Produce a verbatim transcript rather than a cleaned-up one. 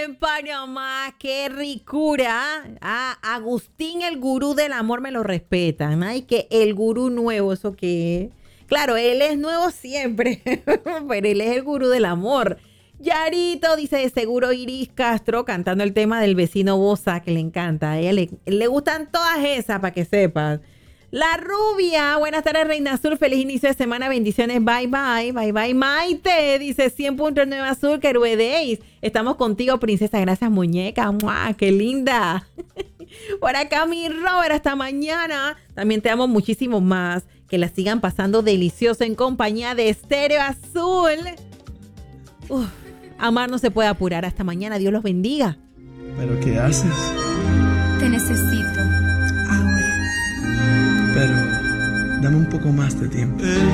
En Panamá, qué ricura. Ah, Agustín, el gurú del amor, me lo respetan. Ay, que el gurú nuevo, ¿eso qué es? Claro, él es nuevo siempre, pero él es el gurú del amor. Yarito dice, de seguro Iris Castro cantando el tema del vecino Bosa, que le encanta. A ella le, le gustan todas esas, para que sepas. La rubia, buenas tardes, Reina Azul, feliz inicio de semana, bendiciones, bye bye, bye bye, Maite, dice cien punto nueve Azul, que ruedéis, estamos contigo, princesa, gracias, muñeca, ¡mua! ¡Qué linda! Por acá, mi Robert, hasta mañana, también te amo muchísimo más, que la sigan pasando delicioso en compañía de Estéreo Azul. Uf, amar no se puede apurar, hasta mañana, Dios los bendiga. ¿Pero qué haces? Te necesito ahora. Pero dame un poco más de tiempo.